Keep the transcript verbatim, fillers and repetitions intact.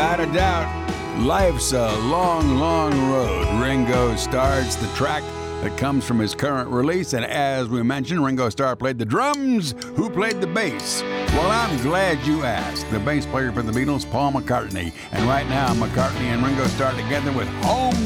Without a doubt, life's a long, long road. Ringo starts the track that comes from his current release, and as we mentioned, Ringo Starr played the drums. Who played the bass? Well, I'm glad you asked. The bass player for the Beatles, Paul McCartney. And right now, McCartney and Ringo Starr together with Home